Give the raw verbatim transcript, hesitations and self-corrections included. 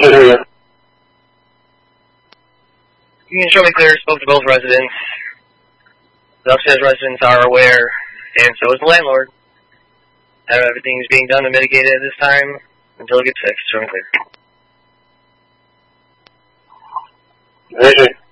can't hear you. Union Show Me Clear spoke to both residents. The upstairs residents are aware, and so is the landlord. How everything is being done to mitigate it at this time until it gets fixed. Show Me Clear. Vision.